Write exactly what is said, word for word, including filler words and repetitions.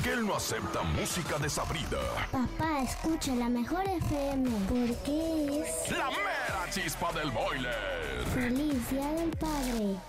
Porque él no acepta música desabrida. Papá, escucha la mejor F M. Porque es La mera chispa del boiler. Feliz Día del Padre.